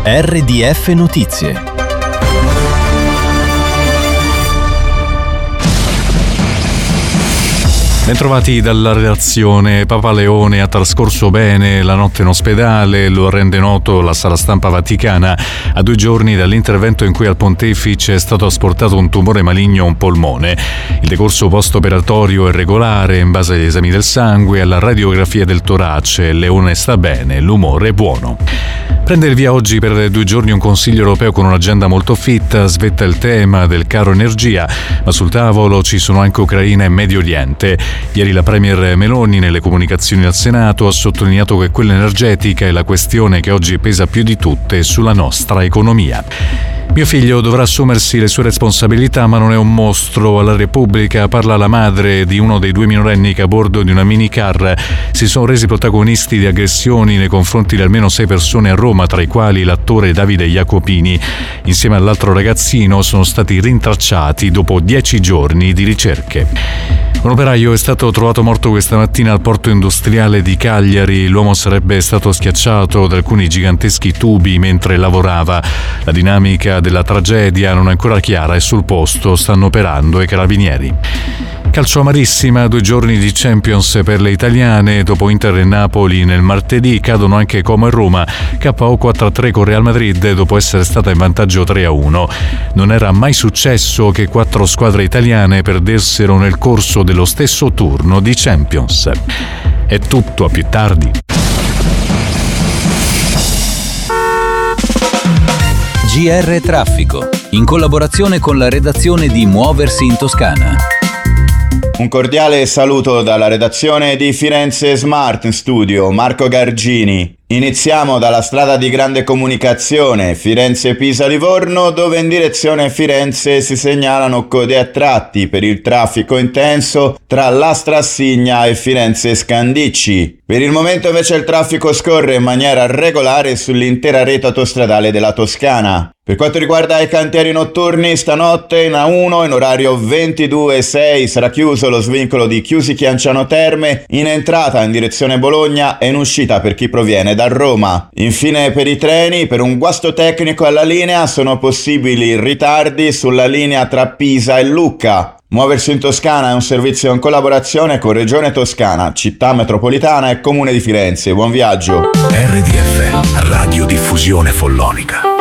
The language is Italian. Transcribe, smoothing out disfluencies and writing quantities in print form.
RDF Notizie. Bentrovati dalla redazione. Papa Leone ha trascorso bene la notte in ospedale, lo rende noto la Sala Stampa Vaticana, a 2 giorni dall'intervento in cui al Pontefice è stato asportato un tumore maligno a un polmone. Il decorso post-operatorio è regolare in base agli esami del sangue e alla radiografia del torace. Leone sta bene, l'umore è buono. Prende il via oggi per 2 giorni un Consiglio europeo con un'agenda molto fitta, svetta il tema del caro energia, ma sul tavolo ci sono anche Ucraina e Medio Oriente. Ieri la Premier Meloni, nelle comunicazioni al Senato, ha sottolineato che quella energetica è la questione che oggi pesa più di tutte sulla nostra economia. Mio figlio dovrà assumersi le sue responsabilità, ma non è un mostro. Alla Repubblica parla la madre di uno dei 2 minorenni che a bordo di una minicar si sono resi protagonisti di aggressioni nei confronti di almeno 6 persone a Roma, tra i quali l'attore Davide Jacopini. Insieme all'altro ragazzino sono stati rintracciati dopo 10 giorni di ricerche. Un operaio è stato trovato morto questa mattina al porto industriale di Cagliari. L'uomo sarebbe stato schiacciato da alcuni giganteschi tubi mentre lavorava. La dinamica della tragedia non è ancora chiara e sul posto stanno operando i carabinieri. Calcio amarissima, 2 giorni di Champions per le italiane. Dopo Inter e Napoli nel martedì cadono anche Como e Roma. KO 4-3 con Real Madrid dopo essere stata in vantaggio 3-1. Non era mai successo che 4 squadre italiane perdessero nel corso dello stesso turno di Champions. È tutto, a più tardi. GR Traffico, in collaborazione con la redazione di Muoversi in Toscana. Un cordiale saluto dalla redazione di Firenze Smart in studio, Marco Gargini. Iniziamo dalla strada di grande comunicazione Firenze-Pisa-Livorno, dove in direzione Firenze si segnalano code a tratti per il traffico intenso tra Lastra Assigna e Firenze Scandicci. Per il momento invece il traffico scorre in maniera regolare sull'intera rete autostradale della Toscana. Per quanto riguarda i cantieri notturni, stanotte in A1 in orario 22:06 sarà chiuso lo svincolo di Chiusi-Chianciano Terme in entrata in direzione Bologna e in uscita per chi proviene da Roma. Infine per i treni, per un guasto tecnico alla linea sono possibili ritardi sulla linea tra Pisa e Lucca. Muoversi in Toscana è un servizio in collaborazione con Regione Toscana, Città Metropolitana e Comune di Firenze. Buon viaggio! RDF, radiodiffusione follonica.